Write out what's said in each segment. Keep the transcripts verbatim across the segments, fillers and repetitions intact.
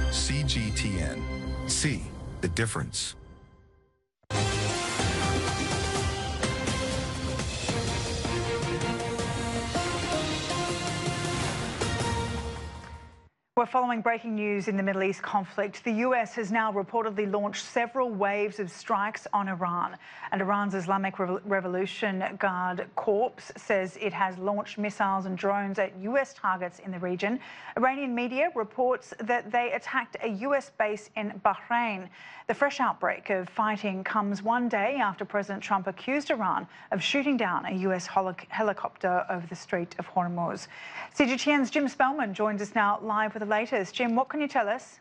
C G T N. See the difference. We're following breaking news in the Middle East conflict. The U S has now reportedly launched several waves of strikes on Iran. And Iran's Islamic Revolution Guard Corps says it has launched missiles and drones at U S targets in the region. Iranian media reports that they attacked a U S base in Bahrain. The fresh outbreak of fighting comes one day after President Trump accused Iran of shooting down a U S helicopter over the Strait of Hormuz. C G T N's Jim Spellman joins us now live with the latest. Jim, what can you tell us?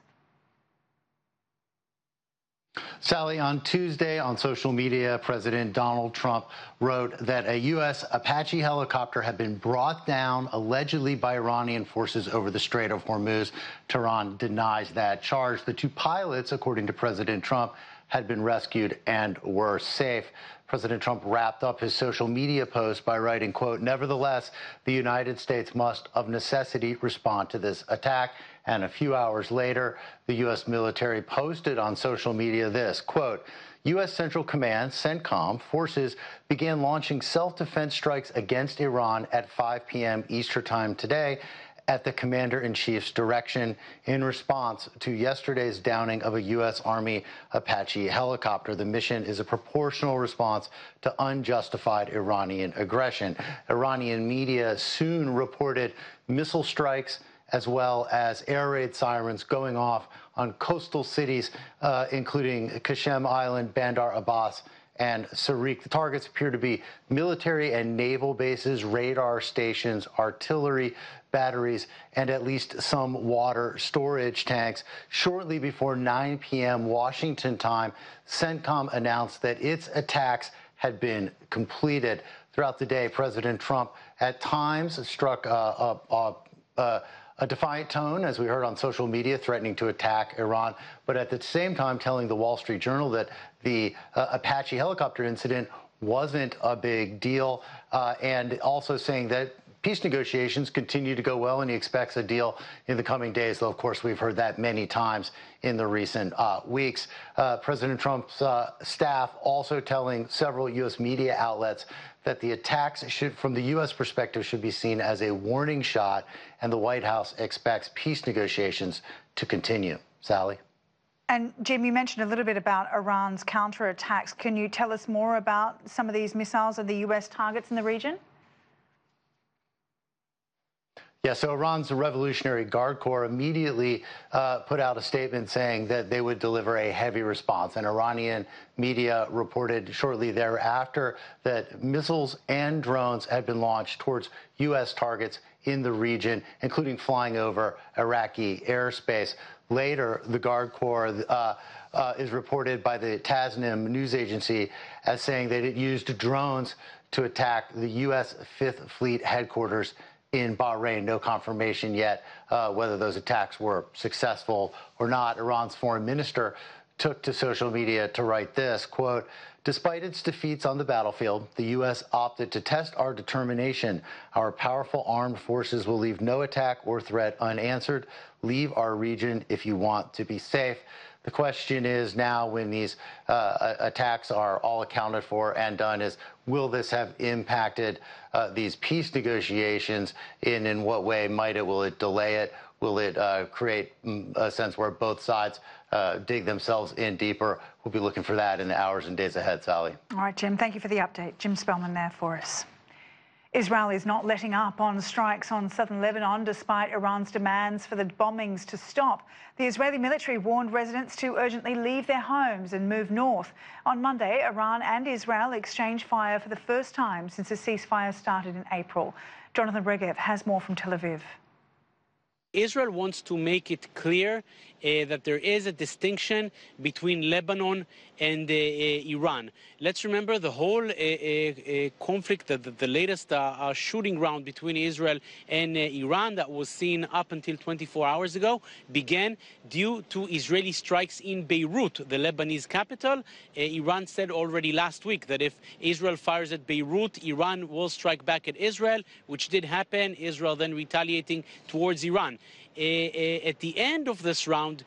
Sally, on Tuesday on social media, President Donald Trump wrote that a U S Apache helicopter had been brought down allegedly by Iranian forces over the Strait of Hormuz. Tehran denies that charge. The two pilots, according to President Trump, had been rescued and were safe. President Trump wrapped up his social media post by writing, quote, "Nevertheless, the United States must of necessity respond to this attack." And a few hours later, the U S military posted on social media this, quote, "U S Central Command, CENTCOM, forces began launching self-defense strikes against Iran at five p m Eastern Time today at the Commander-in-Chief's direction in response to yesterday's downing of a U S Army Apache helicopter. The mission is a proportional response to unjustified Iranian aggression." Iranian media soon reported missile strikes as well as air raid sirens going off on coastal cities, uh, including Qasem Island, Bandar Abbas, and Sarik. The targets appear to be military and naval bases, radar stations, artillery batteries, and at least some water storage tanks. Shortly before nine p m Washington time, CENTCOM announced that its attacks had been completed. Throughout the day, President Trump at times struck uh, a, a, a a defiant tone, as we heard on social media, threatening to attack Iran, but at the same time telling the Wall Street Journal that the uh, Apache helicopter incident wasn't a big deal, uh, and also saying that peace negotiations continue to go well and he expects a deal in the coming days, though, of course, we've heard that many times in the recent uh, weeks. Uh, President Trump's uh, staff also telling several U S media outlets that the attacks should, from the U S perspective, should be seen as a warning shot, and the White House expects peace negotiations to continue. Sally? And Jim, you mentioned a little bit about Iran's counterattacks. Can you tell us more about some of these missiles and the U S targets in the region? Yeah, so Iran's Revolutionary Guard Corps immediately uh, put out a statement saying that they would deliver a heavy response. And Iranian media reported shortly thereafter that missiles and drones had been launched towards U S targets in the region, including flying over Iraqi airspace. Later, the Guard Corps uh, uh, is reported by the Tasnim news agency as saying that it used drones to attack the U S Fifth Fleet headquarters in Bahrain. No confirmation yet uh, whether those attacks were successful or not. Iran's foreign minister took to social media to write this, quote, "Despite its defeats on the battlefield, the U S opted to test our determination. Our powerful armed forces will leave no attack or threat unanswered. Leave our region if you want to be safe." The question is now, when these uh, attacks are all accounted for and done, is will this have impacted uh, these peace negotiations? In in what way might it? Will it delay it? Will it uh, create a sense where both sides uh, dig themselves in deeper? We'll be looking for that in the hours and days ahead, Sally. All right, Jim, thank you for the update. Jim Spellman there for us. Israel is not letting up on strikes on southern Lebanon despite Iran's demands for the bombings to stop. The Israeli military warned residents to urgently leave their homes and move north. On Monday, Iran and Israel exchanged fire for the first time since the ceasefire started in April. Jonathan Regev has more from Tel Aviv. Israel wants to make it clear uh, that there is a distinction between Lebanon and uh, uh, Iran. Let's remember the whole uh, uh, uh, conflict, the, the latest uh, uh, shooting round between Israel and uh, Iran that was seen up until twenty-four hours ago began due to Israeli strikes in Beirut, the Lebanese capital. Uh, Iran said already last week that if Israel fires at Beirut, Iran will strike back at Israel, which did happen. Israel then retaliating towards Iran. Uh, uh, at the end of this round,